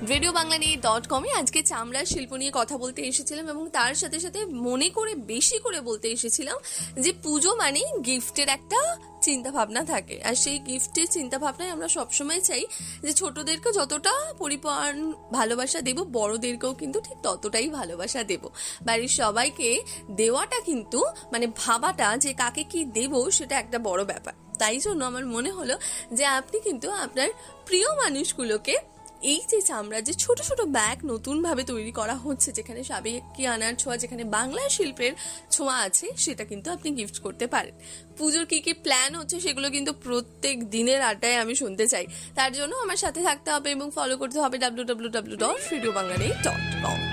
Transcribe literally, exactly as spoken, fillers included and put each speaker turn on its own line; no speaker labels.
Radio Bangla নিয়ে dot কমে আজকে চামড়ার শিল্প নিয়ে কথা বলতে এসেছিলাম এবং তার সাথে সাথে মনে করে বেশি করে বলতে এসেছিলাম যে পুজো মানে গিফটের একটা চিন্তা ভাবনা থাকে, আর সেই গিফটের চিন্তা ভাবনায় আমরা সবসময় চাই যে ছোটদেরকে যতটা পরিপূর্ণ ভালোবাসা দেব, বড়দেরকেও কিন্তু ঠিক ততটাই ভালোবাসা দেব। বাড়ির সবাইকে দেওয়াটা কিন্তু মানে ভাবাটা যে কাকে কি দেব সেটা একটা বড় ব্যাপার। তাই জন্য আমার মনে হলো যে আপনি কিন্তু আপনার প্রিয় মানুষগুলোকে এই যে চামড়া যে ছোট ছোট ব্যাগ নতুন ভাবে তৈরি করা হচ্ছে, যেখানে সাবেকি আনার ছোঁয়া, যেখানে বাংলা শিল্পের ছোঁয়া আছে, সেটা কিন্তু আপনি গিফট করতে পারেন। পুজোর কি কি প্ল্যান হচ্ছে সেগুলো কিন্তু প্রত্যেক দিনের আড্ডায় আমি শুনতে চাই। তার জন্য আমার সাথে থাকতে হবে এবং ফলো করতে হবে W W W dot radio Bangla dot com.